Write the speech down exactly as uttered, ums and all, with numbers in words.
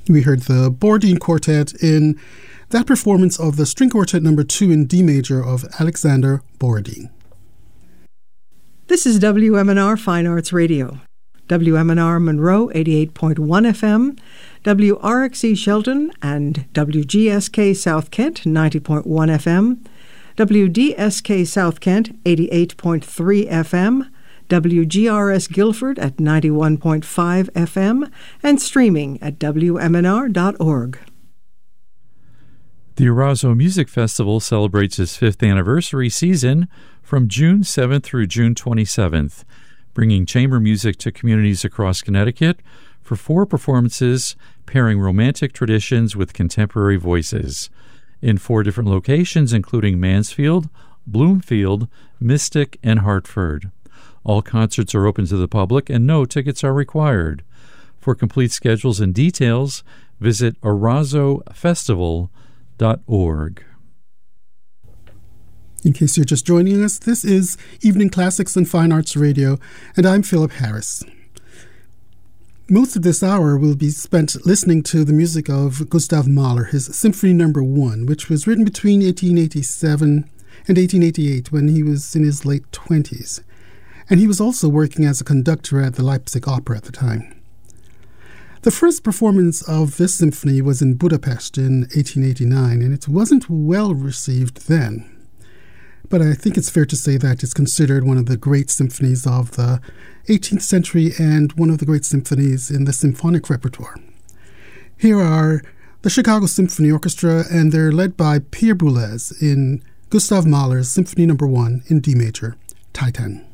We heard the Borodin Quartet in that performance of the String Quartet number two in D major of Alexander Borodin. This is W M N R Fine Arts Radio. W M N R Monroe eighty-eight point one F M, W R X E Shelton and W G S K South Kent ninety point one F M, W D S K South Kent eighty-eight point three F M, W G R S Guilford at ninety-one point five F M, and streaming at W M N R dot org. The Orazzo Music Festival celebrates its fifth anniversary season from June seventh through June twenty-seventh, bringing chamber music to communities across Connecticut for four performances pairing romantic traditions with contemporary voices in four different locations, including Mansfield, Bloomfield, Mystic, and Hartford. All concerts are open to the public and no tickets are required. For complete schedules and details, visit orazzo festival dot org. In case you're just joining us, this is Evening Classics and Fine Arts Radio, and I'm Philip Harris. Most of this hour will be spent listening to the music of Gustav Mahler, his Symphony Number One, which was written between eighteen eighty-seven and eighteen eighty-eight when he was in his late twenties. And he was also working as a conductor at the Leipzig Opera at the time. The first performance of this symphony was in Budapest in eighteen eighty-nine, and it wasn't well received then. But I think it's fair to say that it's considered one of the great symphonies of the eighteenth century and one of the great symphonies in the symphonic repertoire. Here are the Chicago Symphony Orchestra, and they're led by Pierre Boulez in Gustav Mahler's Symphony Number One in D major, Titan.